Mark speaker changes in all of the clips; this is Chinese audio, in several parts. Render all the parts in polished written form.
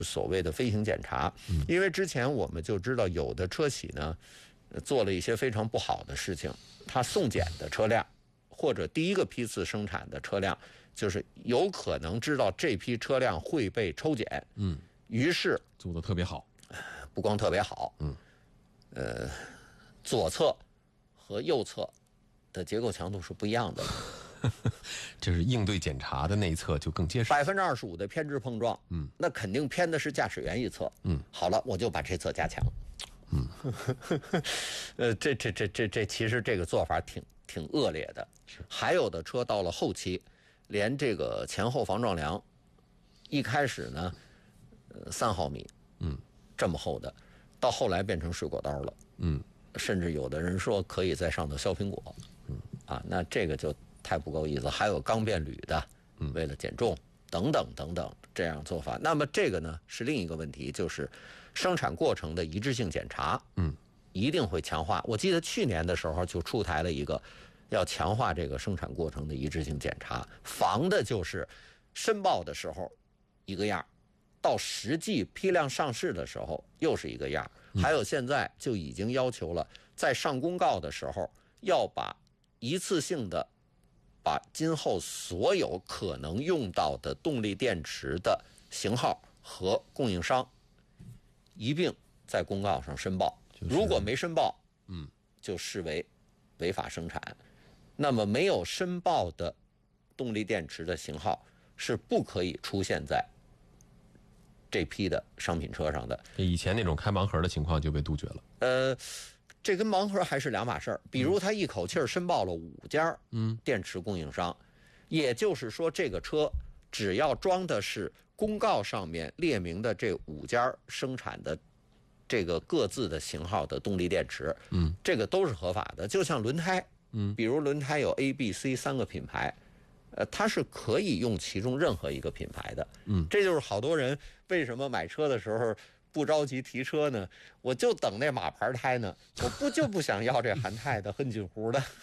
Speaker 1: 所谓的飞行检查。因为之前我们就知道有的车企呢做了一些非常不好的事情，它送检的车辆或者第一个批次生产的车辆，就是有可能知道这批车辆会被抽检，于是
Speaker 2: 做得特别好，
Speaker 1: 不光特别好，左侧和右侧的结构强度是不一样的。
Speaker 2: 就是应对检查的那一侧就更结实
Speaker 1: ，25%的偏置碰撞，那肯定偏的是驾驶员一侧，好了，我就把这侧加强，这其实这个做法挺恶劣的。还有的车到了后期，连这个前后防撞梁，一开始呢，3毫米，这么厚的，到后来变成水果刀了，甚至有的人说可以在上头削苹果，那这个就太不够意思。还有钢变铝的，为了减重等等等等这样做法。那么这个呢是另一个问题，就是生产过程的一致性检查，一定会强化。我记得去年的时候就出台了一个要强化这个生产过程的一致性检查，防的就是申报的时候一个样，到实际批量上市的时候又是一个样。还有现在就已经要求了，在上公告的时候要把一次性的把今后所有可能用到的动力电池的型号和供应商一并在公告上申报，如果没申报，就视为违法生产。那么没有申报的动力电池的型号是不可以出现在这批的商品车上的。
Speaker 2: 以前那种开盲盒的情况就被杜绝了。
Speaker 1: 这跟盲盒还是两码事儿。比如他一口气申报了5家电池供应商，也就是说这个车只要装的是公告上面列明的这5家生产的这个各自的型号的动力电池，这个都是合法的。就像轮胎，比如轮胎有 A、B、C 3个品牌，它是可以用其中任何一个品牌的。这就是好多人为什么买车的时候不着急提车呢？我就等那马牌胎呢，我不想要这韩泰的、恨锦湖的。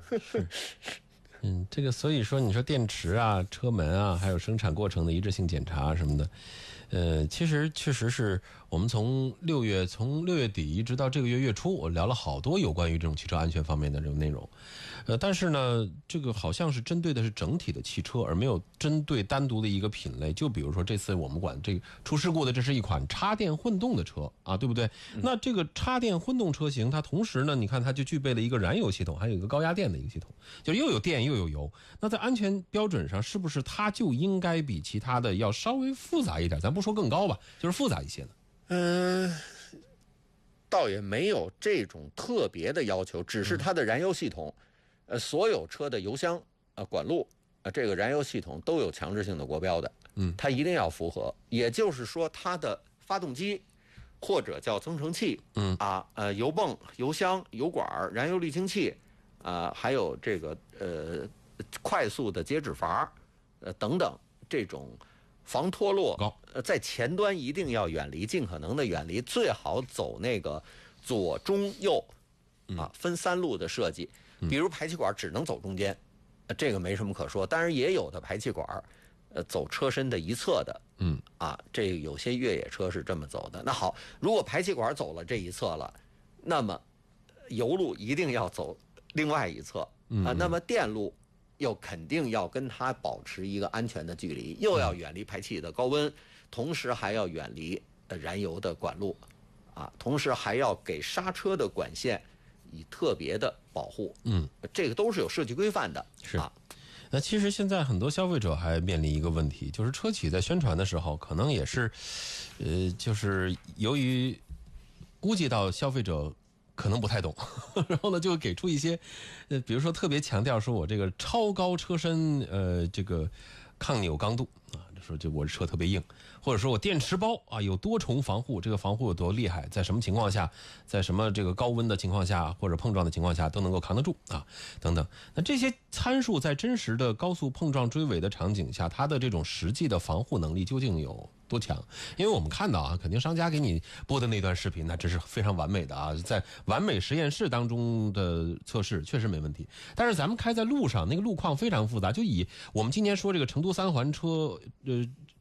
Speaker 2: 这个所以说，你说电池啊、车门啊，还有生产过程的一致性检查什么的，其实确实是我们从6月底一直到这个月月初，我聊了好多有关于这种汽车安全方面的这种内容。但是呢，这个好像是针对的是整体的汽车，而没有针对单独的一个品类。就比如说这次我们管这个出事故的，这是一款插电混动的车啊，对不对？那这个插电混动车型，它同时呢，你看它就具备了一个燃油系统，还有一个高压电的一个系统，就又有电又有油。那在安全标准上，是不是它就应该比其他的要稍微复杂一点？咱不说更高吧，就是复杂一些呢？
Speaker 1: 倒也没有这种特别的要求，只是它的燃油系统。所有车的油箱管路这个燃油系统都有强制性的国标的，它一定要符合。也就是说，它的发动机或者叫增程器，油泵、油箱、油管、燃油滤清器，还有这个快速的接止阀，等等这种防脱落，在前端一定要远离，尽可能的远离，最好走那个左中右分3路的设计。比如排气管只能走中间，这个没什么可说。当然也有的排气管走车身的一侧的，这有些越野车是这么走的。那好，如果排气管走了这一侧了，那么油路一定要走另外一侧那么电路又肯定要跟它保持一个安全的距离，又要远离排气的高温，同时还要远离燃油的管路同时还要给刹车的管线以特别的保护，这个都是有设计规范的。
Speaker 2: 是那其实现在很多消费者还面临一个问题，就是车企在宣传的时候，可能也是，就是由于估计到消费者可能不太懂，然后呢就给出一些，比如说特别强调说我这个超高车身，这个抗扭刚度说这我这车特别硬，或者说我电池包有多重防护，这个防护有多厉害，在什么情况下，在什么这个高温的情况下或者碰撞的情况下都能够扛得住等等。那这些参数在真实的高速碰撞追尾的场景下，它的这种实际的防护能力究竟有多强？因为我们看到肯定商家给你播的那段视频那真是非常完美的在完美实验室当中的测试确实没问题。但是咱们开在路上，那个路况非常复杂，就以我们今年说这个成都3环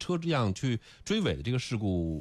Speaker 2: 车辆去追尾的这个事故